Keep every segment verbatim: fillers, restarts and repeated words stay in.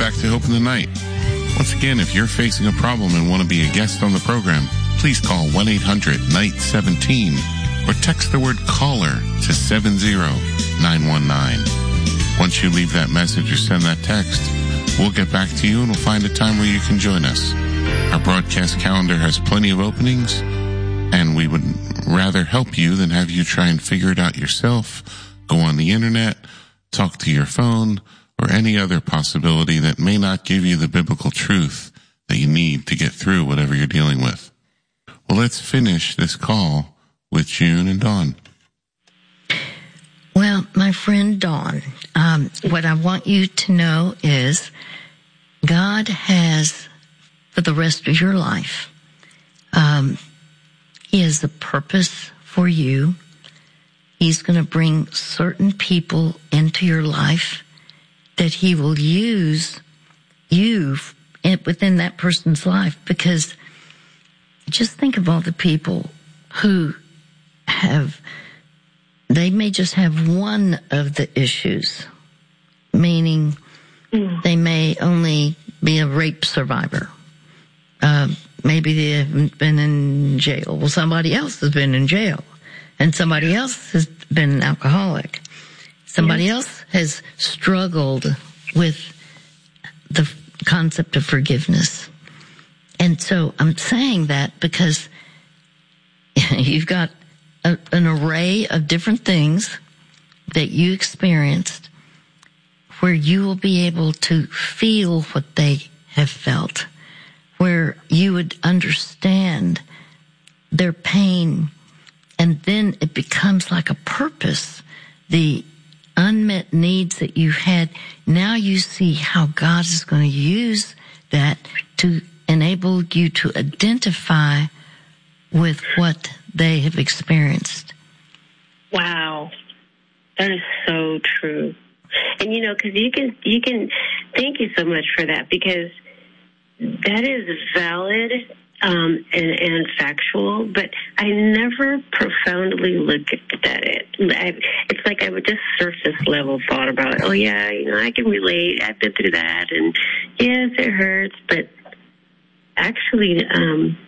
back to Hope in the Night. Once again, if you're facing a problem and want to be a guest on the program, please call one eight hundred night seventeen or text the word caller to seven zero nine one nine. Once you leave that message or send that text, we'll get back to you and we'll find a time where you can join us. Our broadcast calendar has plenty of openings, and we would rather help you than have you try and figure it out yourself, go on the internet, talk to your phone, or any other possibility that may not give you the biblical truth that you need to get through whatever you're dealing with. Well, let's finish this call with June and Dawn. Well, my friend Dawn, um, what I want you to know is God has, for the rest of your life, um, He has a purpose for you. He's going to bring certain people into your life that He will use you within that person's life. Because just think of all the people who have, they may just have one of the issues, meaning mm. they may only be a rape survivor. Uh, maybe they haven't been in jail. Well, somebody else has been in jail. And somebody else has been an alcoholic. Somebody yes. else has struggled with the concept of forgiveness. And so I'm saying that because you've got a, an array of different things that you experienced where you will be able to feel what they have felt, where you would understand their pain, and then it becomes like a purpose. The unmet needs that you had, now you see how God is going to use that to enable you to identify with what they have experienced. Wow. That is so true. And you know, because you can, you can, thank you so much for that, because that is valid um, and, and factual, but I never profoundly looked at it. I, it's like I would just surface level thought about it. Oh yeah, you know, I can relate. I've been through that, and yes, it hurts, but actually, um,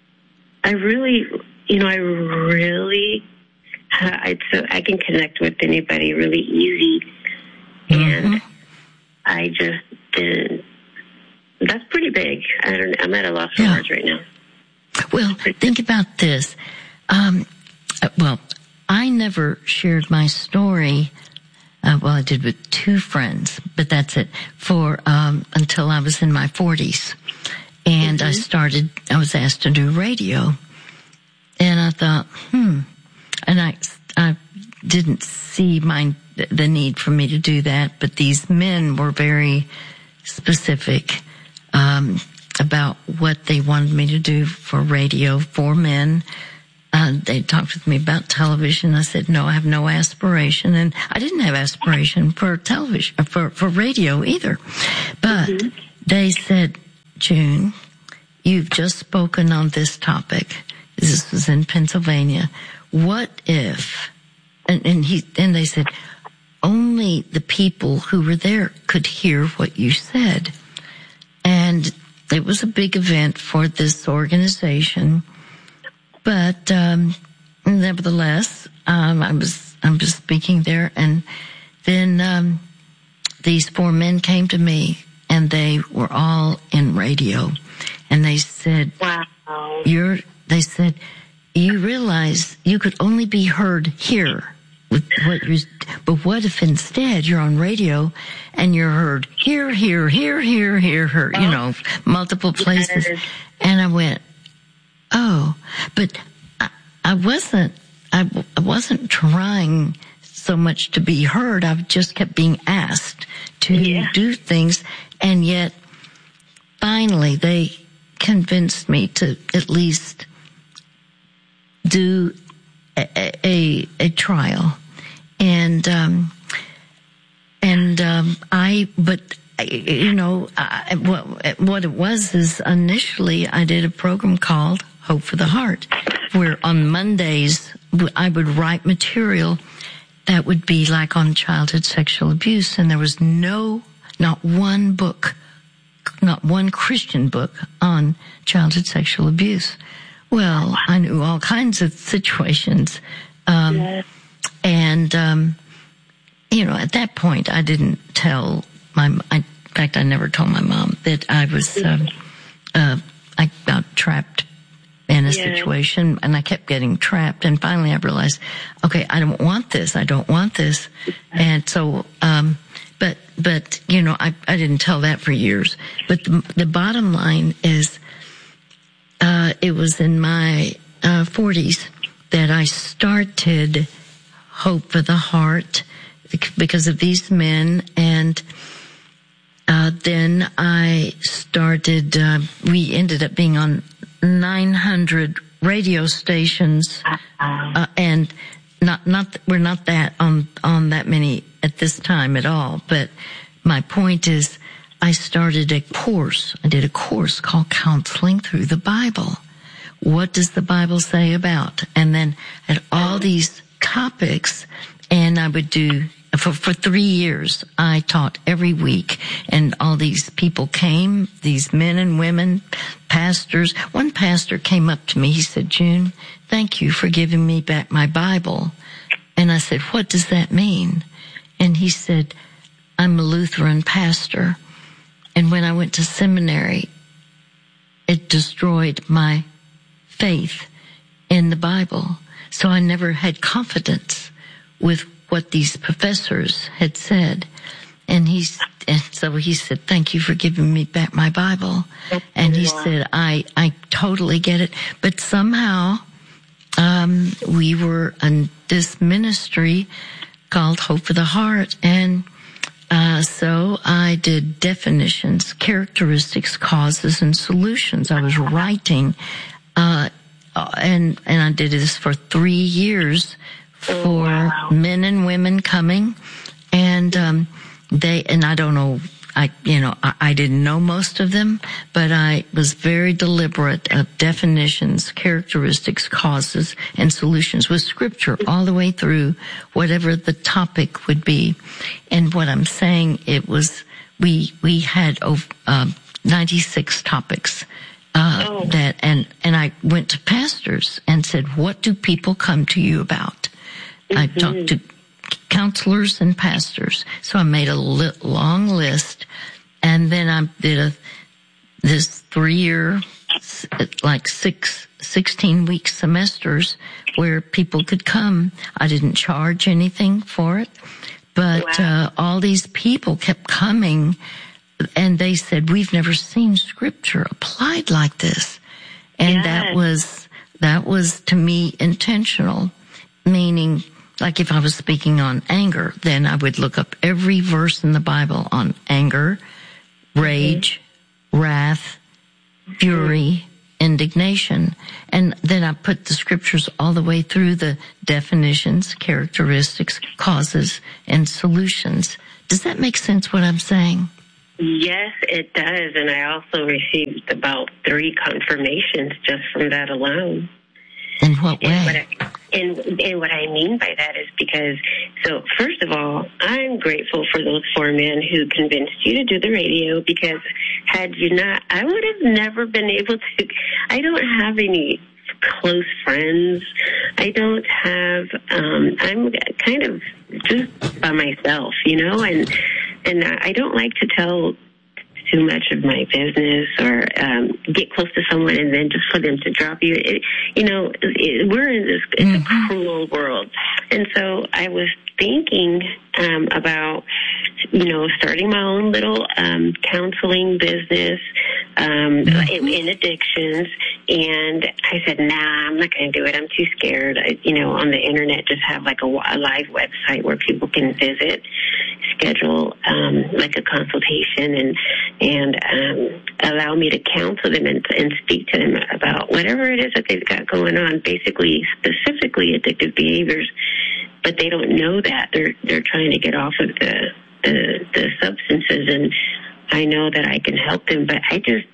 I really, you know, I really, I so I can connect with anybody really easy, mm-hmm. and I just didn't. That's pretty big. I don't. I'm at a loss for yeah. words right now. Well, think about this. Um, well, I never shared my story. Uh, well, I did with two friends, but that's it. For um, until I was in my forties, and mm-hmm. I started. I was asked to do radio, and I thought, hmm, and I I didn't see my the need for me to do that, but these men were very specific. Um, about what they wanted me to do for radio for men. Uh, they talked with me about television. I said, no, I have no aspiration. And I didn't have aspiration for television, for, for radio either. But mm-hmm. they said, June, you've just spoken on this topic. This was in Pennsylvania. What if, and, and he, and they said, only the people who were there could hear what you said. And it was a big event for this organization, but um, nevertheless, um, I was I was speaking there, and then um, these four men came to me, and they were all in radio, and they said, "Wow, you're." They said, "You realize you could only be heard here." With what you, but what if instead you're on radio and you're heard here, here, here, here, here, here, you know, multiple places. And I went, oh, but I, I wasn't, I, I wasn't trying so much to be heard. I just kept being asked to yeah. do things. And yet finally they convinced me to at least do a, a, a trial. And, um, and, um, I, but, you know, I, what, what it was is initially I did a program called Hope for the Heart, where on Mondays I would write material that would be like on childhood sexual abuse. And there was no, not one book not one Christian book on childhood sexual abuse. Well, I knew all kinds of situations. Um, yes. And, um, you know, at that point, I didn't tell my, I, in fact, I never told my mom that I was, um, uh, I got trapped in a yes. situation, and I kept getting trapped. And finally I realized, okay, I don't want this. I don't want this. And so, um, but, but, you know, I, I didn't tell that for years. But the, the bottom line is, uh, it was in my, uh, forties that I started Hope for the Heart because of these men. And, uh, then I started, uh, we ended up being on nine hundred radio stations, uh, and not, not, we're not that on, on that many at this time at all. But my point is, I started a course. I did a course called Counseling Through the Bible. What does the Bible say about? And then at all these topics, and I would do, for, for three years, I taught every week, and all these people came, these men and women, pastors. One pastor came up to me, he said, June, thank you for giving me back my Bible. And I said, what does that mean? And he said, I'm a Lutheran pastor, and when I went to seminary, it destroyed my faith in the Bible. So I never had confidence with what these professors had said. And he's, and so he said, thank you for giving me back my Bible. And he said, I, I totally get it. But somehow, um, we were in this ministry called Hope for the Heart. And, uh, so I did definitions, characteristics, causes, and solutions. I was writing, uh, and, and I did this for three years for oh, wow. men and women coming. And, um, they, and I don't know, I, you know, I, I didn't know most of them, but I was very deliberate of definitions, characteristics, causes, and solutions with scripture all the way through whatever the topic would be. And what I'm saying, it was, we, we had, uh, ninety-six topics. Uh, oh. that, and, and I went to pastors and said, what do people come to you about? Mm-hmm. I talked to counselors and pastors. So I made a li- long list, and then I did a, this three year, like six, sixteen week semesters where people could come. I didn't charge anything for it, but, wow. uh, all these people kept coming. And they said, we've never seen scripture applied like this. And yes. that was, that was to me intentional, meaning like if I was speaking on anger, then I would look up every verse in the Bible on anger, rage, mm-hmm. wrath, fury, indignation. And then I put the scriptures all the way through the definitions, characteristics, causes, and solutions. Does that make sense what I'm saying? Yes, it does. And I also received about three confirmations just from that alone. In what way? And what, I, and, and what I mean by that is because, so first of all, I'm grateful for those four men who convinced you to do the radio, because had you not, I would have never been able to, I don't have any close friends. I don't have, um, I'm kind of just by myself, you know, and, and I don't like to tell too much of my business or um, get close to someone and then just for them to drop you. It, you know, it, we're in this, it's mm-hmm. a cruel world. And so I was thinking um, about, you know, starting my own little um, counseling business um, mm-hmm. in, in addictions. And I said, nah, I'm not going to do it. I'm too scared. I, you know, on the internet, just have like a, a live website where people can visit, schedule um, like a consultation, and and um, allow me to counsel them and, and speak to them about whatever it is that they've got going on, basically specifically addictive behaviors. But they don't know that. They're they're trying to get off of the, the the substances, and I know that I can help them, but I just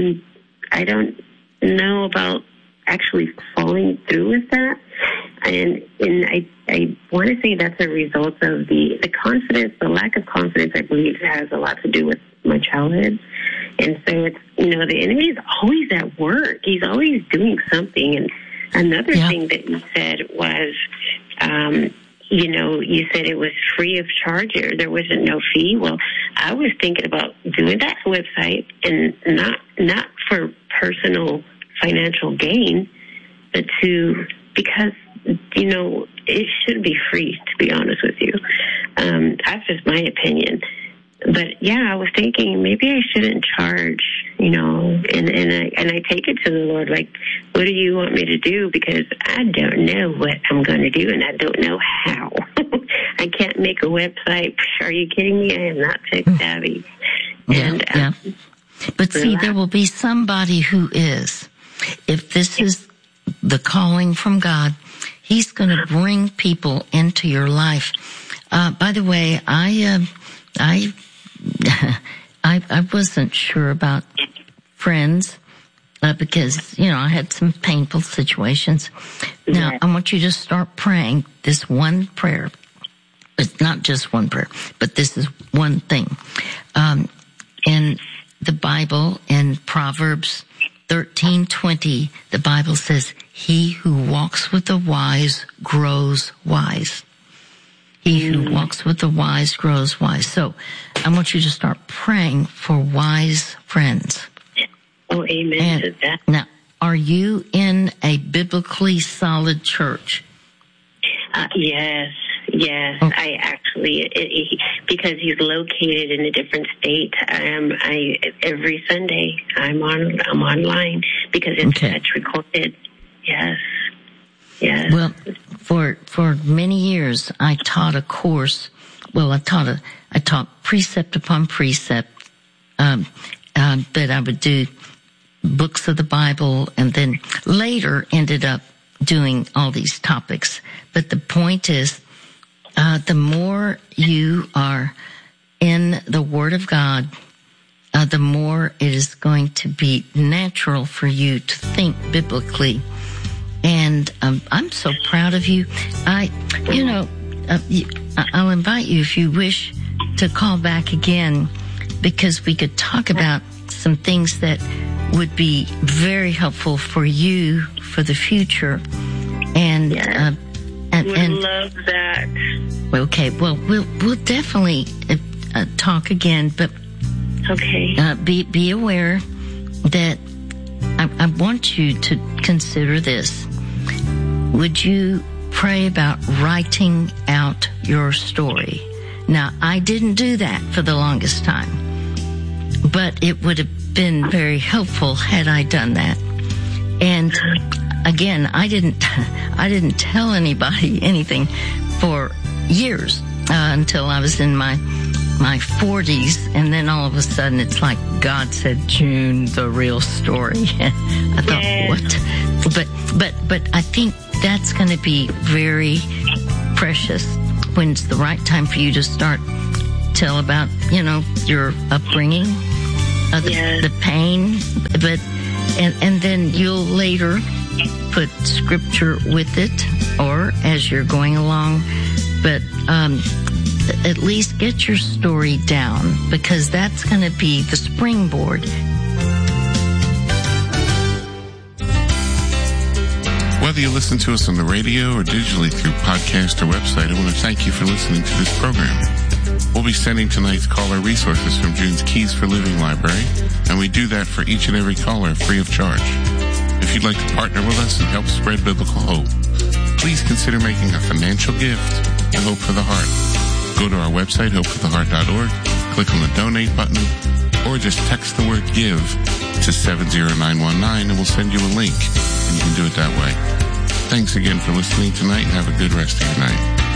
I don't know about actually following through with that. And and I I want to say that's a result of the the confidence, the lack of confidence. I believe has a lot to do with my childhood, And so it's, you know, the enemy is always at work. He's always doing something. And another yeah. thing that you said was, um, you know, you said it was free of charge, or there wasn't no fee. Well, I was thinking about doing that website, and not not for personal financial gain, but to, because, you know, it should be free, to be honest with you. Um, that's just my opinion. But yeah, I was thinking maybe I shouldn't charge, you know, and, and I and I take it to the Lord, like, what do you want me to do? Because I don't know what I'm going to do, and I don't know how. I can't make a website. Are you kidding me? I am not tech savvy. Yeah, and, yeah. Um, but see, there will be somebody who is. If this is the calling from God, He's going to bring people into your life. Uh, by the way, I, uh, I, I, I wasn't sure about friends, uh, because, you know, I had some painful situations. Now, I want you to start praying this one prayer. It's not just one prayer, but this is one thing. Um, in the Bible, in Proverbs thirteen twenty, the Bible says, he who walks with the wise grows wise. He who walks with the wise grows wise. So I want you to start praying for wise friends. Oh, amen and to that. Now, are you in a biblically solid church? Uh, yes, yes. Okay. I actually, it, it, because he's located in a different state, um, I every Sunday I'm on, I'm online because it's, okay. it's recorded. Yes. Yes. Well, for for many years, I taught a course. Well, I taught a I taught precept upon precept, um, uh, but I would do books of the Bible, and then later ended up doing all these topics. But the point is, uh, the more you are in the Word of God, uh, the more it is going to be natural for you to think biblically. And um, I'm so proud of you. I, you know, uh, you, I'll invite you, if you wish, to call back again, because we could talk about some things that would be very helpful for you for the future. And yes. uh, and, would and love that. Okay, well, we'll we'll definitely uh, uh, talk again, but okay, uh, be be aware that I, I want you to consider this. Would you pray about writing out your story? Now, I didn't do that for the longest time, but it would have been very helpful had I done that. And again, I didn't, I didn't tell anybody anything for years, uh, until I was in my, my forties. And then all of a sudden it's like God said, June, the real story. I thought, yes. what? But, but, but I think that's going to be very precious when it's the right time for you to start tell about, you know, your upbringing, uh, the, yes. the pain, but, and, and then you'll later put scripture with it, or as you're going along, but, um, at least get your story down, because that's going to be the springboard. Whether you listen to us on the radio or digitally through podcast or website, I want to thank you for listening to this program. We'll be sending tonight's caller resources from June's Keys for Living library, and we do that for each and every caller free of charge. If you'd like to partner with us and help spread biblical hope, please consider making a financial gift to Hope for the Heart. Go to our website, hope for the heart dot org, click on the donate button, or just text the word give to seven zero nine one nine, and we'll send you a link, and you can do it that way. Thanks again for listening tonight, and have a good rest of your night.